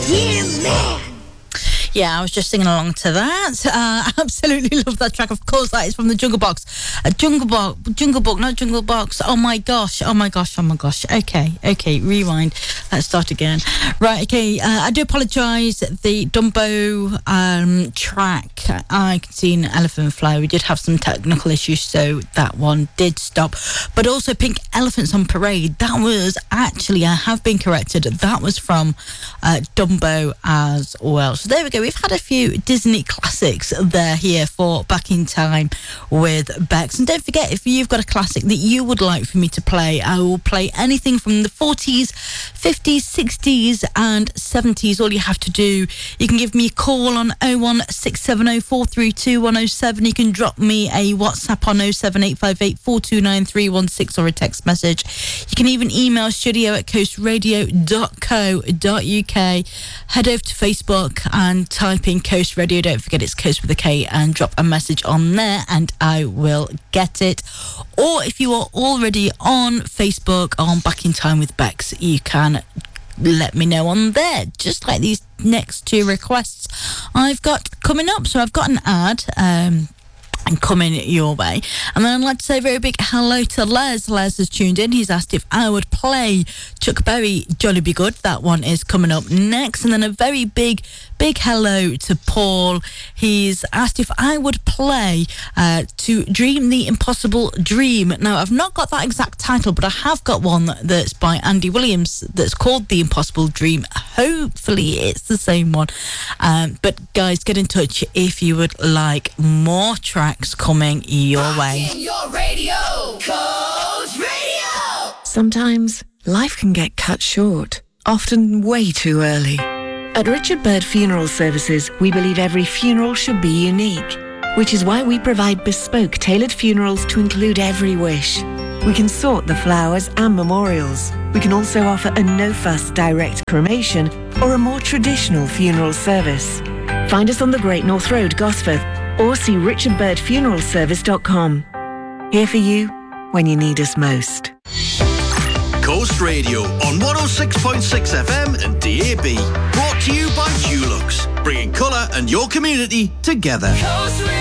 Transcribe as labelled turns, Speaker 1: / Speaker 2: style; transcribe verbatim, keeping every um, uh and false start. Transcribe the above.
Speaker 1: Yeah, man.
Speaker 2: Yeah, I was just singing along to that. Uh, absolutely love that track. Of course, that is from the Jungle Box. Uh, Jungle Box, Jungle Book, not Jungle Box. Oh my gosh, oh my gosh, oh my gosh. Okay, okay, rewind. Let's start again. Right, okay, uh, I do apologise. The Dumbo um, track, I can see an elephant fly. We did have some technical issues, so that one did stop. But also Pink Elephants on Parade, that was actually, I have been corrected, that was from uh, Dumbo as well. So there we go. We've had a few Disney classics there here for Back in Time with Bex. And don't forget, if you've got a classic that you would like for me to play, I will play anything from the forties, fifties, sixties and seventies. All you have to do, you can give me a call on oh one six seven oh four three two one oh seven. You can drop me a WhatsApp on oh seven eight five eight four two nine three one six or a text message. You can even email studio at coast radio dot co dot uk. Head over to Facebook and type in Coast Radio. Don't forget it's Coast with a K, and drop a message on there and I will get it. Or if you are already on Facebook on Back in Time with Bex, you can let me know on there, just like these next two requests I've got coming up. So I've got an ad um and coming your way. And then I'd like to say a very big hello to Les. Les has tuned in. He's asked if I would play Chuck Berry, Jolly Be Good. That one is coming up next. And then a very big, big hello to Paul. He's asked if I would play uh, To Dream the Impossible Dream. Now, I've not got that exact title, but I have got one that's by Andy Williams that's called The Impossible Dream. Hopefully it's the same one. Um, but guys, get in touch if you would like more tracks coming your way.
Speaker 1: In your radio, Coast Radio.
Speaker 3: Sometimes life can get cut short, often way too early. At Richard Bird Funeral Services, we believe every funeral should be unique, which is why we provide bespoke, tailored funerals to include every wish. We can sort the flowers and memorials. We can also offer a no-fuss direct cremation or a more traditional funeral service. Find us on the Great North Road, Gosforth, or see richard bird funeral service dot com. Here for you when you need us most.
Speaker 4: Coast Radio on one oh six point six F M and D A B. Brought to you by Dulux, bringing colour and your community together.
Speaker 1: Coast Radio.